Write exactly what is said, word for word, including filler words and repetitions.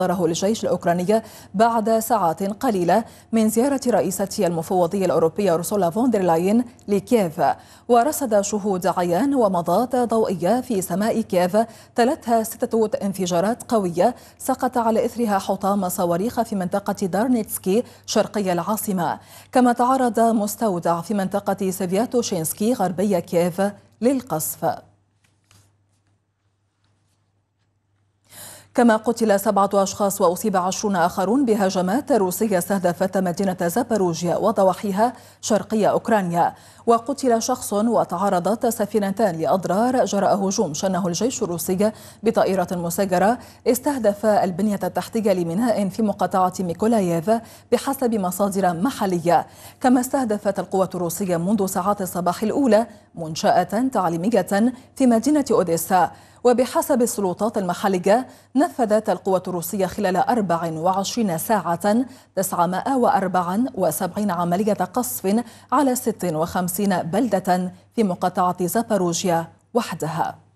أصدره الجيش الأوكراني بعد ساعات قليلة من زيارة رئيسة المفوضية الأوروبية أورسولا فوندر لاين لكييف. ورصد شهود عيان ومضات ضوئية في سماء كييف تلتها ستة انفجارات قوية سقط على إثرها حطام صواريخ في منطقة دارنيتسكي شرقي العاصمة. كما تعرض مستودع في منطقة سيفياتوشينسكي غربي كييف للقصف. كما قتل سبعة أشخاص وأصيب عشرون آخرون بهجمات روسية استهدفت مدينة زاباروجيا وضواحيها شرقي أوكرانيا. وقتل شخص وتعرضت سفينتان لأضرار جراء هجوم شنه الجيش الروسي بطائرة مسيرة استهدف البنية التحتية لميناء في مقاطعة ميكولاييف بحسب مصادر محلية. كما استهدفت القوات الروسية منذ ساعات الصباح الأولى منشأة تعليمية في مدينة أوديسا. وبحسب السلطات المحلية نفذت القوات الروسية خلال أربع وعشرين ساعة تسعمائة وأربعة وسبعين عملية قصف على ست وخمسين بلدة في مقاطعة زاباروجيا وحدها.